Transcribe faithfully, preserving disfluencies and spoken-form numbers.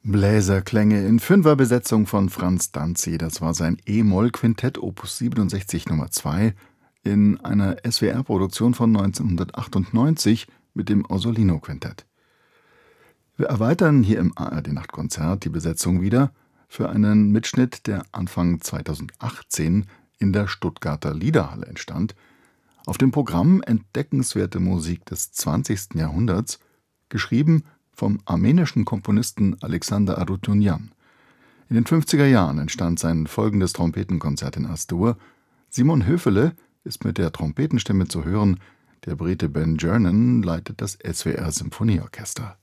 Bläserklänge in Fünferbesetzung von Franz Danzi. Das war sein E-Moll-Quintett Opus siebenundsechzig Nummer zwei in einer S W R-Produktion von neunzehnhundertachtundneunzig mit dem Orsolino-Quintett. Wir erweitern hier im A R D-Nachtkonzert die Besetzung wieder für einen Mitschnitt, der Anfang zweitausendachtzehn in der Stuttgarter Liederhalle entstand. Auf dem Programm entdeckenswerte Musik des zwanzigsten Jahrhunderts, geschrieben vom armenischen Komponisten Alexander Arutunjan. In den fünfziger Jahren entstand sein folgendes Trompetenkonzert in As-Dur. Simon Höfele ist mit der Trompetenstimme zu hören, der Brite Ben Jernan leitet das S W R Symphonieorchester.